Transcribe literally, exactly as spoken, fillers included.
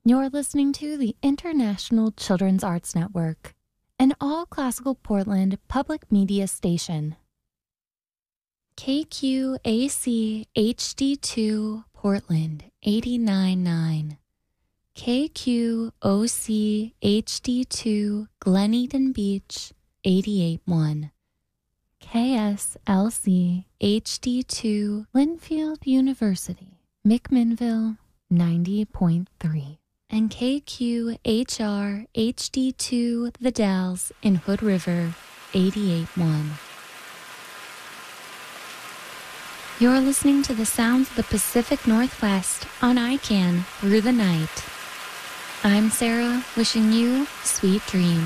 You're listening to the International Children's Arts Network, an all-classical Portland public media station. K Q A C H D two Portland eighty-nine point nine, K Q O C H D two Glen Eden Beach eighty-eight point one, K S L C H D two Linfield University McMinnville ninety point three, and K Q H R H D two The Dalles in Hood River eighty-eight point one. You're listening to the sounds of the Pacific Northwest on I C A N Through the Night. I'm Sarah, wishing you sweet dreams.